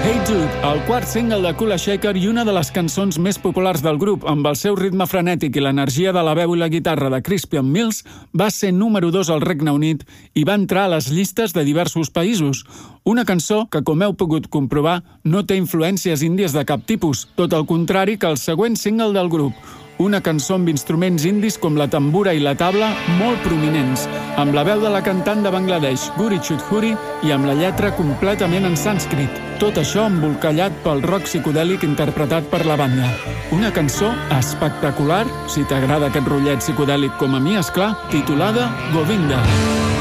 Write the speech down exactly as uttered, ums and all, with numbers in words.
Hey Jude, el quart single de Kula Shaker i una de les cançons més populars del grup, amb el seu ritme frenètic i l'energia de la veu i la guitarra de Crispian Mills, va ser número dos al Regne Unit i va entrar a les llistes de diversos països. Una cançó que, com heu pogut comprovar, no té influències índies de cap tipus, tot el contrari que el següent single del grup. Una cançó amb instruments indis com la tambura i la tabla molt prominents, amb la veu de la cantant de Bangladesh, Guri Chudhuri, i amb la lletra completament en sànscrit. Tot això embolcallat pel rock psicodèlic interpretat per la banda. Una cançó espectacular, si t'agrada aquest rotllet psicodèlic com a mi, esclar, titulada Govinda.